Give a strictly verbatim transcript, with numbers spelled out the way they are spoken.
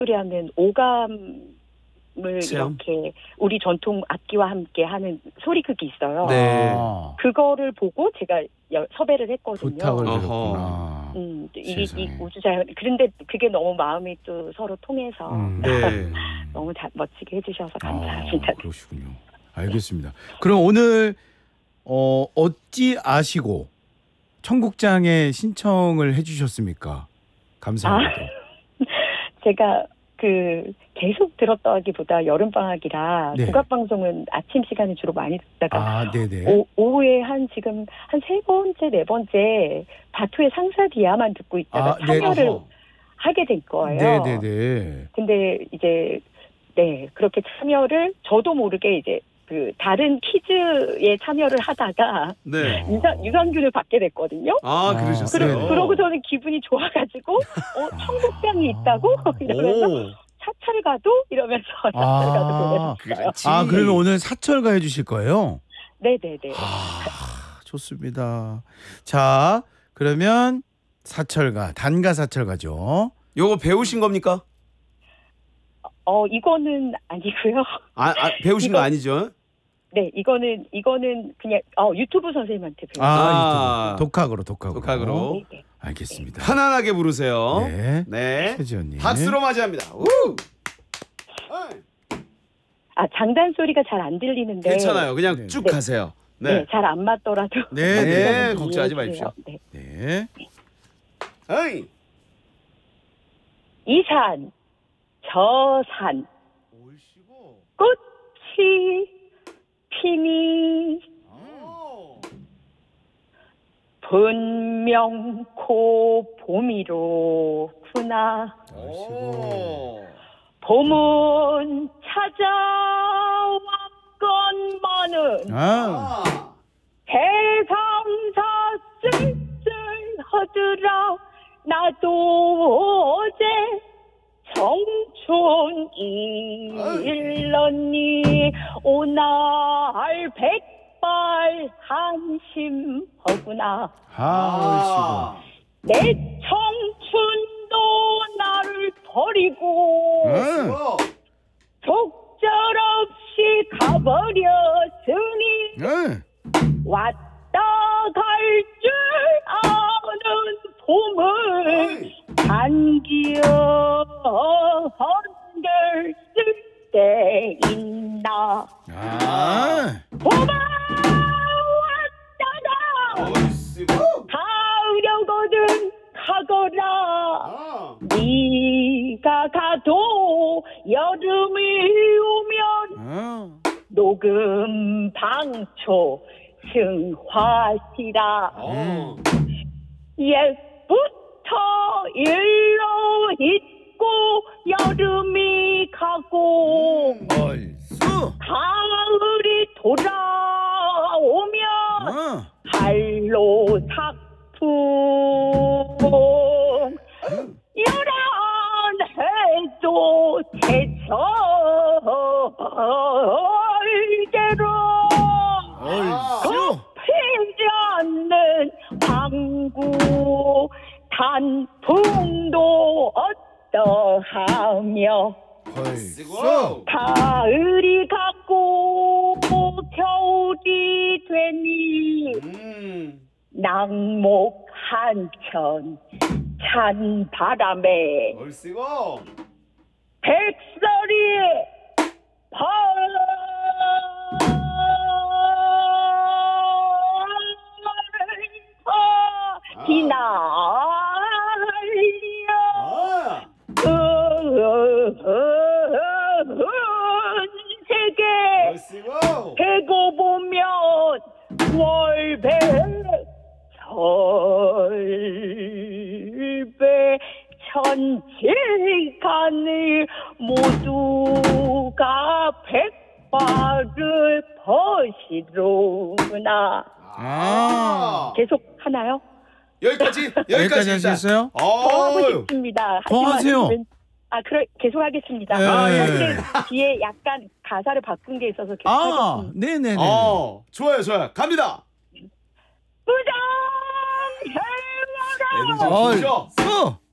소리하는 오감을 체험? 이렇게 우리 전통 악기와 함께 하는 소리극이 있어요. 네. 아, 그거를 보고 제가 여- 섭외를 했거든요. 부탁을 어허. 드렸구나. 음, 이, 세상에. 이 우주자연. 그런데 그게 너무 마음이 또 서로 통해서 음. 네. 너무 자, 멋지게 해주셔서 아, 감사합니다. 그러시군요. 알겠습니다. 그럼 오늘 어, 어찌 아시고 청국장에 신청을 해주셨습니까? 감사합니다. 제가 그 계속 들었다기보다 여름방학이라 네. 국악방송은 아침 시간에 주로 많이 듣다가 아, 네네. 오, 오후에 한 지금 한 세 번째 네 번째 바투의 상사디아만 듣고 있다가 아, 네. 참여를 어허. 하게 된 거예요. 네네네. 근데 이제 네 그렇게 참여를 저도 모르게 이제 그 다른 퀴즈에 참여를 하다가 네. 유산, 유산균을 받게 됐거든요. 아, 아, 그러셨어요. 네. 그러고 저는 기분이 좋아가지고 어 청국장이 있다고 이러면서 오. 사찰 가도 이러면서 사찰 가도 아, 보냈어요. 그렇지. 아, 그러면 오늘 사철가 해주실 거예요? 네네네. 아, 좋습니다. 자, 그러면 사철가, 단가 사철가죠. 요거 배우신 겁니까? 어 이거는 아니고요. 아, 아 배우신 이거- 거 아니죠? 네 이거는 이거는 그냥 어 유튜브 선생님한테 배웠어요. 아, 아. 유튜브. 독학으로, 독학으로. 독학으로. 네, 네. 알겠습니다. 편안하게 부르세요. 네. 네. 최지연님. 박수로 맞이합니다. 우! 어이. 아 장단 소리가 잘 안 들리는데 괜찮아요. 그냥 네. 쭉 네. 가세요. 네, 네. 잘 안 맞더라도 네, 네, 네, 걱정하지 이해해 마십시오. 주세요. 네. 네. 어이. 이 산, 저 산, 꽃이 피니 분명코 봄이로구나. 오. 봄은 찾아왔건만은 아, 아. 세상사 쓸쓸하더라. 나도 어제 청춘 일렀니. 오날 백발 한심하구나. 아, 내 청춘도 나를 버리고 응. 어. 속절없이 가버렸으니 응. 왔다 갈 줄 아는 봄을 단기어 흔들 쓸때 있나. 아, 봄아 왔다가 어이씨고. 가려거든 가거라. 아. 네가 가도 여름이 오면 아. 녹음 방초 승화시라. 어. 옛부터 일로 있고 여름이 가고 얼쑤. 가을이 돌아오면 아. 할로 삭풍 유란해도 제철대로 얼쑤. 피지 않는 방구 단풍도 어떠하며 얼쑤. 가을이 갔고 겨울이 되니 음. 낙목 한천 찬 바람에 얼씨고. 백설이 벌써 기날려 아. 세계 얼씨고. 대고 보면 월배 설배 천지간을 모두가 백발을 버시로구나. 아. 계속 하나요? 여기까지. 여기까지 여기까지 하시겠어요? 더 하고 어. 싶습니다. 더 하지만 하세요. 왠- 아, 그래 계속 하겠습니다. 네. 아, 사실 뒤에 약간 가사를 바꾼 게 있어서 계속 아, 하겠습니다. 네네네. 어. 좋아요, 좋아요. 갑니다. 부정 애들 해와라 좀 얼쑤.